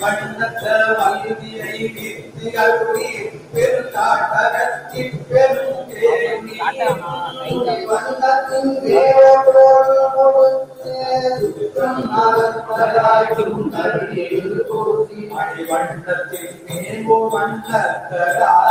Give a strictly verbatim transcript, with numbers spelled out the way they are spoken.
வண்ணத்த வல்வியை with அருளி பெருந்தாட்டகத்தின் பெருந்தேவி வண்ணத்தின் வேரோடு கொடுத்து அடிவண்ணத்தின் மேம்போ வண்ணத்தராய்